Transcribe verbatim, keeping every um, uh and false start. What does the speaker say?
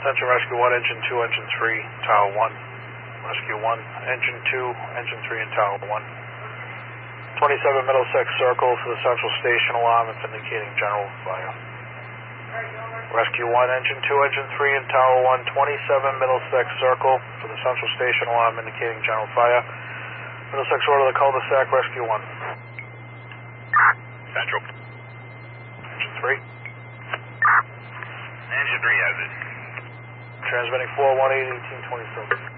Central Rescue one, Engine two, Engine three, Tower one. Rescue one, Engine two, Engine three, and Tower one. twenty-seven Middlesex Circle for the Central Station alarm. It's indicating general fire. Rescue one, Engine two, Engine three, and Tower one. twenty-seven Middlesex Circle for the Central Station alarm indicating general fire. Middlesex Road to the cul-de-sac, Rescue one. Central. Engine three. Engine three has it. Transmitting four one eight, eighteen twenty-six.